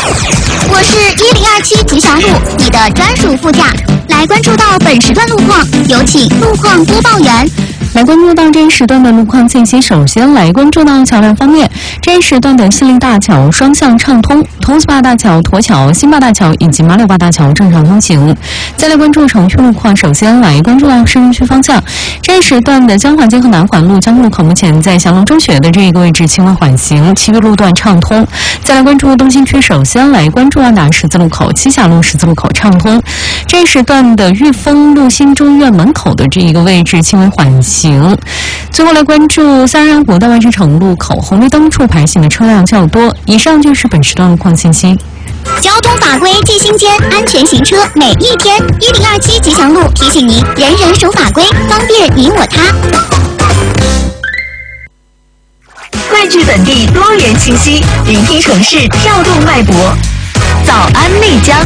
我是1027吉祥路，你的专属副驾。来关注到本时段路况，有请路况播报员。 来关注到这一时段的路况信息，首先来关注到桥梁方面，这一时段的西陵大桥双向畅通，桐梓坝大桥、沱桥、新坝大桥以及马柳坝大桥正常通行。再来关注城区路况，首先来关注到市中区方向，这一时段的江华街和南环路江路口目前在祥龙中学的这一个位置轻微缓行，其余路段畅通。再来关注东新区，首先来关注安达十字路口、栖霞路十字路口畅通，这一时段的裕丰路新中医院门口的这一个位置轻微缓行。最后来关注三山国道万事城路口红绿灯处排行的车辆较多。以上就是本时段路况信息。 交通法规记心间，安全行车每一天。1027吉祥路提醒您，人人守法规，方便你我他。 汇聚本地多元信息，聆听城市跳动脉搏。早安内江。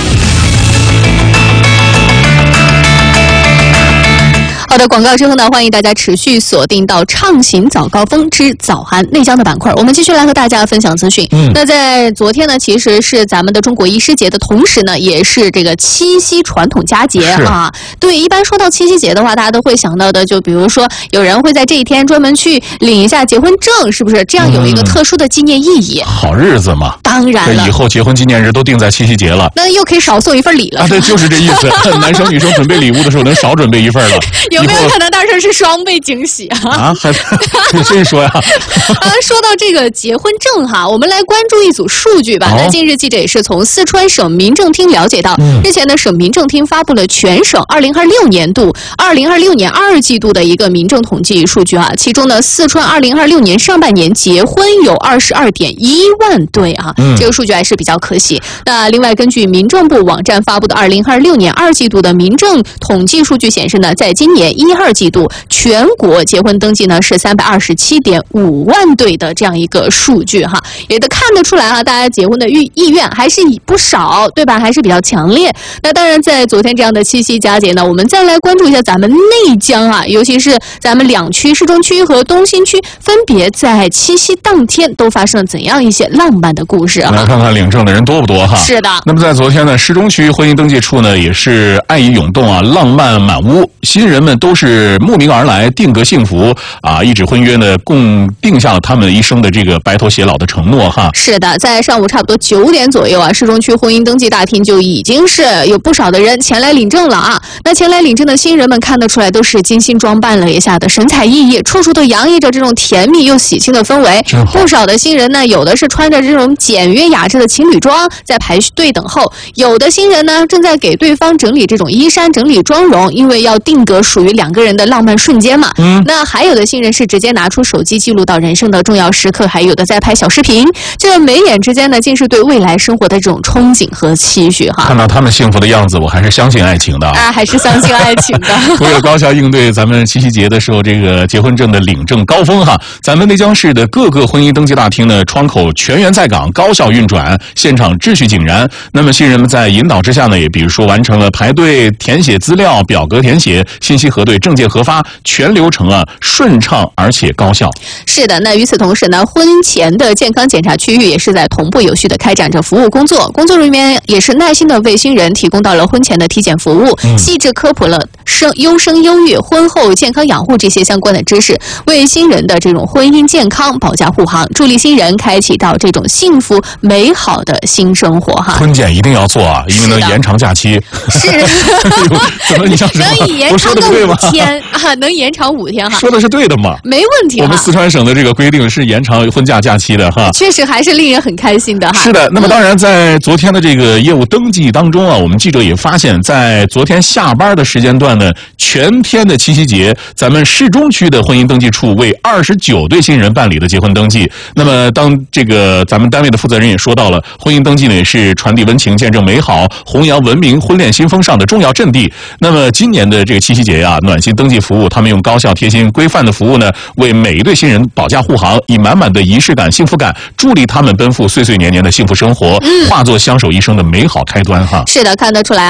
好的，广告之后呢，欢迎大家持续锁定到畅行早高峰之早安内江的板块。我们继续来和大家分享资讯。那在昨天呢，其实是咱们的中国医师节的同时呢，也是这个七夕传统佳节啊。对，一般说到七夕节的话，大家都会想到的，就比如说有人会在这一天专门去领一下结婚证，是不是？这样有一个特殊的纪念意义。 好日子嘛。 当然了， 以后结婚纪念日都定在七夕节了， 那又可以少送一份礼了。 啊，对，就是这意思。男生女生准备礼物的时候能少准备一份了。 有没有可能到时候是双倍惊喜啊？ 啊，还这说呀？ 说到这个结婚证哈，我们来关注一组数据吧。那近日记者也是从四川省民政厅了解到，日前呢，省民政厅发布了全省2026年度、2026年2季度的一个民政统计数据啊。其中呢，四川2026年上半年结婚有22.1万对啊，这个数据还是比较可喜。那另外，根据民政部网站发布的2026年2季度的民政统计数据显示呢，在今年1、2季度，全国结婚登记呢是327.5万对的这样一个数据哈，也都看得出来哈，大家结婚的意愿还是不少，对吧？还是比较强烈。那当然，在昨天这样的七夕佳节呢，我们再来关注一下咱们内江啊，尤其是咱们两区市中区和东新区，分别在七夕当天都发生了怎样一些浪漫的故事啊？ 来看看领证的人多不多哈？ 是的。 那么在昨天呢，市中区婚姻登记处呢也是爱意涌动啊，浪漫满屋，新人们都是慕名而来，定格幸福啊！一纸婚约呢，共定下了他们一生的这个白头偕老的承诺哈。 是的，在上午差不多9点左右啊，市中区婚姻登记大厅就已经是有不少的人前来领证了啊。那前来领证的新人们看得出来都是精心装扮了一下的，神采奕奕，处处都洋溢着这种甜蜜又喜庆的氛围。不少的新人呢，有的是穿着这种简约雅致的情侣装在排队等候，有的新人呢正在给对方整理这种衣衫、整理妆容，因为要定格属于两个人的浪漫瞬间嘛。那还有的新人是直接拿出手机记录到人生的重要时刻，还有的在拍小视频，这眉眼之间呢，竟是对未来生活的这种憧憬和期许哈。 看到他们幸福的样子，我还是相信爱情的啊， 还是相信爱情的。 为了高效应对咱们七夕节的时候这个结婚证的领证高峰哈，咱们内江市的各个婚姻登记大厅呢，窗口全员在岗，高效运转，现场秩序井然。那么新人们在引导之下呢，也比如说完成了排队、填写资料、表格填写、信息核对、证件核发，全流程啊顺畅而且高效。 是的，那与此同时呢，婚前的健康检查区域也是在同步有序的开展着服务工作，工作人员也是耐心的为新人提供到了婚前的体检服务，细致科普了优生优育、婚后健康养护这些相关的知识，为新人的这种婚姻健康保驾护航，助力新人开启到这种幸福美好的新生活哈。 婚检一定要做啊，因为能延长假期。 是， 怎么你像能以延长个5天啊，能延长5天哈。 说的是对的嘛？ 没问题。 我们四川省的这个规定是延长婚假假期的哈， 确实还是令人很开心的哈。 是的，那么当然在昨天的这个业务登记当中啊，我们记者也发现，在昨天下班的时间段呢，全天的七夕节，咱们市中区的婚姻登记处为29对新人办理的结婚登记。那么当这个咱们单位的负责人也说到了，婚姻登记呢也是传递温情、见证美好、弘扬文明婚恋新风尚的重要阵地。那么今年的这个七夕节呀，暖心登记服务，他们用高效、贴心、规范的服务呢，为每一对新人保驾护航，以满满的仪式感、幸福感，助力他们奔赴岁岁年年的幸福生活，化作相守一生的美好开端哈。 是的，看得出来。